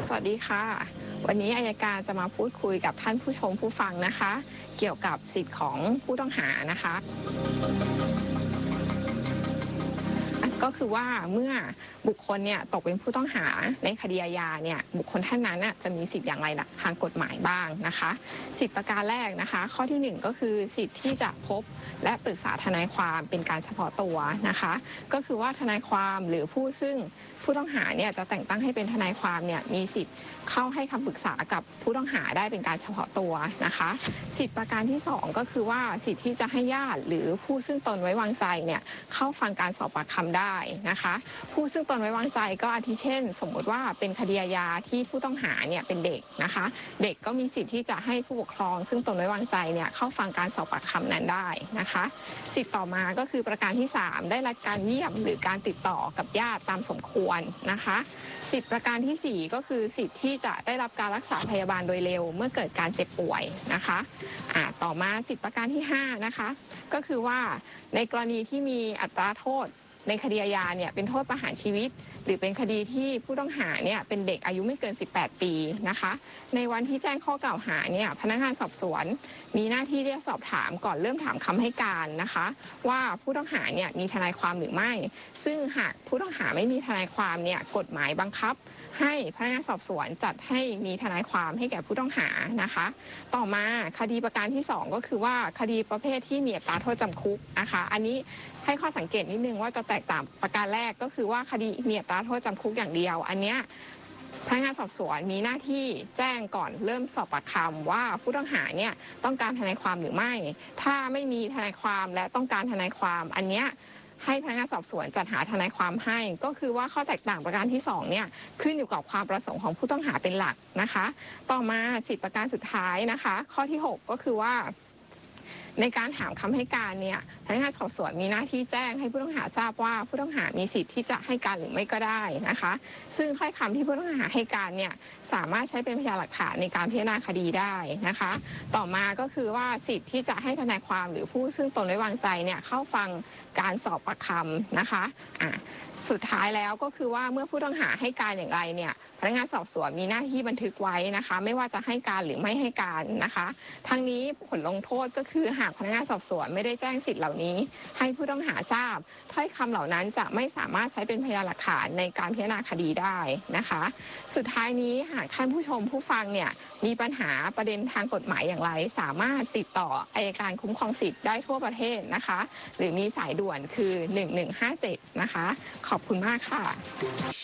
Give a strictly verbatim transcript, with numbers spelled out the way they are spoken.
สวัสดีค่ะวันนี้อัยการจะมาพูดคุยกับท่านผู้ชมผู้ฟังนะคะเกี่ยวกับสิทธิ์ของผู้ต้องหานะคะก็คือว่าเมื่อบุคคลเนี่ยตกเป็นผู้ต้องหาในคดีอาญาเนี่ยบุคคลท่านนั้นน่ะจะมีสิทธิ์อย่างไรล่ะทางกฎหมายบ้างนะคะสิทธิประการแรกนะคะข้อที่หนึ่งก็คือสิทธิ์ที่จะพบและปรึกษาทนายความเป็นการเฉพาะตัวนะคะก็คือว่าทนายความหรือผู้ซึ่งผู้ต้องหาเนี่ยจะแต่งตั้งให้เป็นทนายความเนี่ยมีสิทธิ์เข้าให้คำปรึกษากับผู้ต้องหาได้เป็นการเฉพาะตัวนะคะสิทธิประการที่สองก็คือว่าสิทธิ์ที่จะให้ญาติหรือผู้ซึ่งตนไว้วางใจเนี่ยเข้าฟังการสอบปากคำได้นะคะผู้ซึ่งตนไว้วางใจก็อาทิเช่นสมมติว่าเป็นคดีอาญาที่ผู้ต้องหาเนี่ยเป็นเด็กนะคะเด็กก็มีสิทธิ์ที่จะให้ผู้ปกครองซึ่งตนไว้วางใจเนี่ยเข้าฟังการสอบปากคำนั้นได้นะคะสิทธิ์ต่อมาก็คือประการที่สามได้รับการเยี่ยมหรือการติดต่อกับญาติตามสมควรนะคะสิทธิ์ประการที่สี่ก็คือสิทธิ์ที่จะได้รับการรักษาพยาบาลโดยเร็วเมื่อเกิดการเจ็บป่วยนะคะอ่าต่อมาสิทธิประการที่ห้านะคะก็คือว่าในกรณีที่มีอัตราโทษในคดีอาญาเนี่ยเป็นโทษประหารชีวิตหรือเป็นคดีที่ผู้ต้องหาเนี่ยเป็นเด็กอายุไม่เกินสิบแปดปีนะคะในวันที่แจ้งข้อกล่าวหาเนี่ยพนักงานสอบสวนมีหน้าที่ที่จะสอบถามก่อนเริ่มถามคำให้การนะคะว่าผู้ต้องหาเนี่ยมีทนายความหรือไม่ซึ่งหากผู้ต้องหาไม่มีทนายความเนี่ยกฎหมายบังคับให้พนักงานสอบสวนจัดให้มีทนายความให้แก่ผู้ต้องหานะคะต่อมาคดีประการที่สองก็คือว่าคดีประเภทที่มีอัตราโทษจำคุกนะคะอันนี้ให้ข้อสังเกตนิดนึงว่าจะแตกต่างประการแรกก็คือว่าคดีมีอัตราโทษจำคุกอย่างเดียวอันเนี้ยพนักงานสอบสวนมีหน้าที่แจ้งก่อนเริ่มสอบปากคำว่าผู้ต้องหาเนี่ยต้องการทนายความหรือไม่ถ้าไม่มีทนายความและต้องการทนายความอันเนี้ยให้พนักงานสอบสวนจัดหาทนายความให้ก็คือว่าข้อแตกต่างประการที่สองเนี่ยขึ้นอยู่กับความประสงค์ของผู้ต้องหาเป็นหลักนะคะต่อมาสิทธิประการสุดท้ายนะคะข้อที่หกก็คือว่าในการถามคำให้การเนี่ยพนักงานสอบสวนมีหน้าที่แจ้งให้ผู้ต้องหาทราบว่าผู้ต้องหามีสิทธิ์ที่จะให้การหรือไม่ก็ได้นะคะซึ่งถ้อยคำที่ผู้ต้องหาให้การเนี่ยสามารถใช้เป็นพยานหลักฐานในการพิจารณาคดีได้นะคะต่อมาก็คือว่าสิทธิ์ที่จะให้ทนายความหรือผู้ซึ่งตนไว้วางใจเนี่ยเข้าฟังการสอบปากคำนะคะอ่ะสุดท้ายแล้วก็คือว่าเมื่อผู้ต้องหาให้การอย่างไรเนี่ยพนักงานสอบสวนมีหน้าที่บันทึกไว้นะคะไม่ว่าจะให้การหรือไม่ให้การนะคะทั้งนี้ผลลงโทษก็คือหากพนักงานสอบสวนไม่ได้แจ้งสิทธิ์เหล่านี้ให้ผู้ต้องหาทราบถ้อยคำเหล่านั้นจะไม่สามารถใช้เป็นพยานหลักฐานในการพิจารณาคดีได้นะคะสุดท้ายนี้หากท่านผู้ชมผู้ฟังเนี่ยมีปัญหาประเด็นทางกฎหมายอย่างไรสามารถติดต่ออัยการคุ้มครองสิทธิ์ได้ทั่วประเทศนะคะหรือมีสายด่วนคือหนึ่งหนึ่งห้าเจ็ดนะคะขอบคุณมากค่ะ